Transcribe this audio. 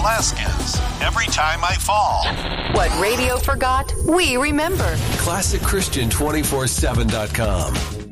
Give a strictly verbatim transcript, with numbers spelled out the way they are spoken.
Velasquez. Every Time I Fall. What radio forgot, we remember. classic christian two four seven dot com.